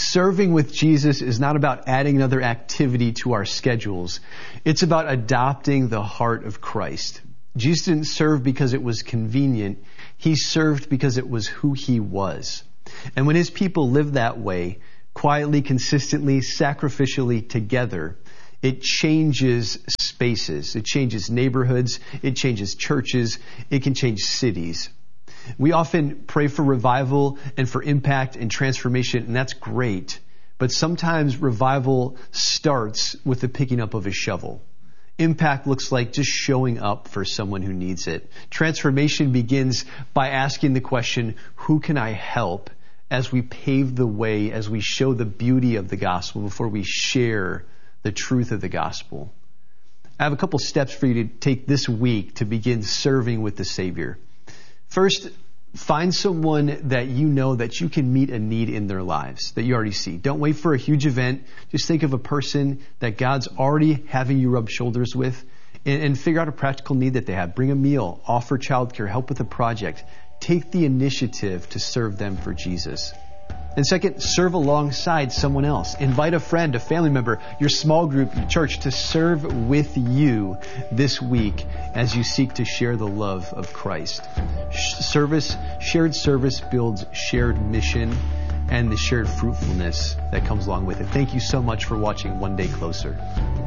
Serving with Jesus is not about adding another activity to our schedules. It's about adopting the heart of Christ. Jesus didn't serve because it was convenient. He served because it was who he was. And when his people live that way, quietly, consistently, sacrificially together, it changes spaces. It changes neighborhoods. It changes churches. It can change cities. We often pray for revival and for impact and transformation, and that's great. But sometimes revival starts with the picking up of a shovel. Impact looks like just showing up for someone who needs it. Transformation begins by asking the question, who can I help, as we pave the way, as we show the beauty of the gospel before we share the truth of the gospel. I have a couple steps for you to take this week to begin serving with the Savior. First, find someone that you know that you can meet a need in their lives that you already see. Don't wait for a huge event. Just think of a person that God's already having you rub shoulders with and figure out a practical need that they have. Bring a meal, offer childcare, help with a project. Take the initiative to serve them for Jesus. And second, serve alongside someone else. Invite a friend, a family member, your small group, your church to serve with you this week as you seek to share the love of Christ. Shared service builds shared mission and the shared fruitfulness that comes along with it. Thank you so much for watching One Day Closer.